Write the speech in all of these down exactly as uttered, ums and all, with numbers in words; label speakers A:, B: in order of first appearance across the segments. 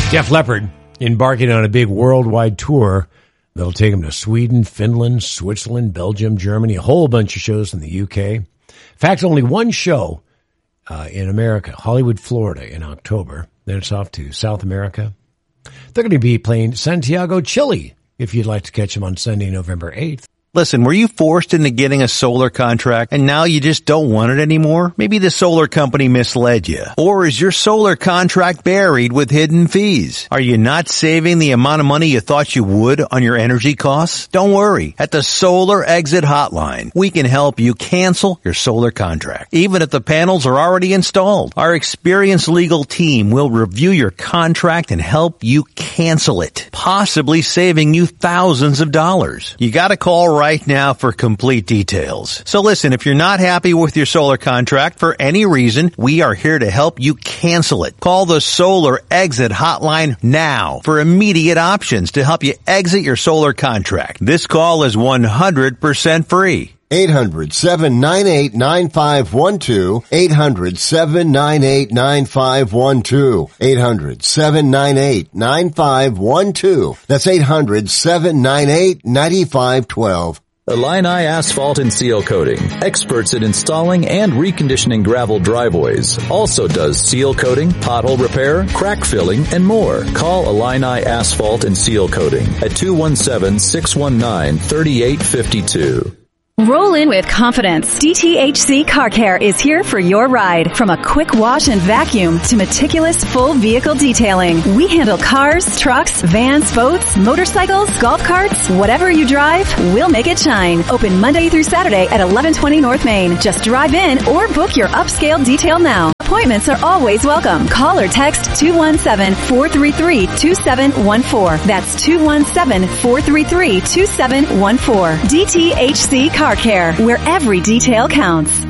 A: Def Leppard embarking on a big worldwide tour that'll take them to Sweden, Finland, Switzerland, Belgium, Germany, a whole bunch of shows in the U K. In fact, only one show uh, in America, Hollywood, Florida, in October. Then it's off to South America. They're going to be playing Santiago, Chile, if you'd like to catch them on Sunday, November eighth.
B: Listen, were you forced into getting a solar contract and now you just don't want it anymore? Maybe the solar company misled you. Or is your solar contract buried with hidden fees? Are you not saving the amount of money you thought you would on your energy costs? Don't worry. At the Solar Exit Hotline, we can help you cancel your solar contract, even if the panels are already installed. Our experienced legal team will review your contract and help you cancel it, possibly saving you thousands of dollars. You gotta call right now for complete details. So listen, if you're not happy with your solar contract for any reason, we are here to help you cancel it. Call the Solar Exit Hotline now for immediate options to help you exit your solar contract. This call is one hundred percent free.
C: eight hundred, seven nine eight, nine five one two. eight hundred, seven nine eight, nine five one two. eight hundred, seven nine eight, nine five one two. That's eight hundred, seven nine eight, nine five one two.
D: Illini Asphalt and Seal Coating, experts in installing and reconditioning gravel driveways. Also does seal coating, pothole repair, crack filling, and more. Call Illini Asphalt and Seal Coating at two one seven, six one nine, three eight five two.
E: Roll in with confidence. D T H C Car Care is here for your ride. From a quick wash and vacuum to meticulous full vehicle detailing, we handle cars, trucks, vans, boats, motorcycles, golf carts, whatever you drive, we'll make it shine. Open Monday through Saturday at eleven twenty North Main. Just drive in or book your upscale detail now. Appointments are always welcome. Call or text two one seven, four three three, two seven one four. That's two one seven, four three three, two seven one four. D T H C Car Care, where every detail counts.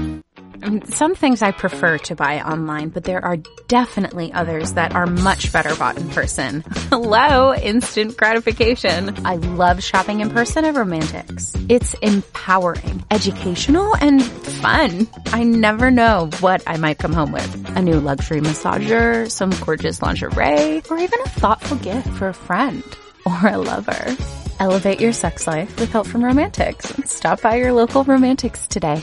F: Some things I prefer to buy online, but there are definitely others that are much better bought in person. Hello, instant gratification. I love shopping in person at Romantics. It's empowering, educational, and fun. I never know what I might come home with. A new luxury massager, some gorgeous lingerie, or even a thoughtful gift for a friend or a lover. Elevate your sex life with help from Romantics. Stop by your local Romantics today.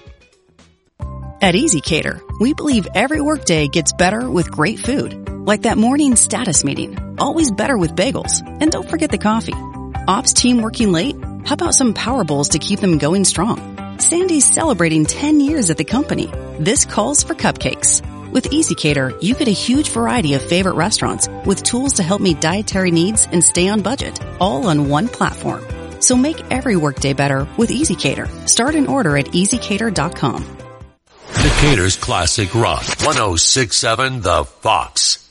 G: At EasyCater, we believe every workday gets better with great food. Like that morning status meeting. Always better with bagels. And don't forget the coffee. Ops team working late? How about some power bowls to keep them going strong? Sandy's celebrating ten years at the company. This calls for cupcakes. With EasyCater, you get a huge variety of favorite restaurants with tools to help meet dietary needs and stay on budget, all on one platform. So make every workday better with EasyCater. Start an order at easy cater dot com.
H: Decatur's Classic Rock, one oh six point seven The Fox.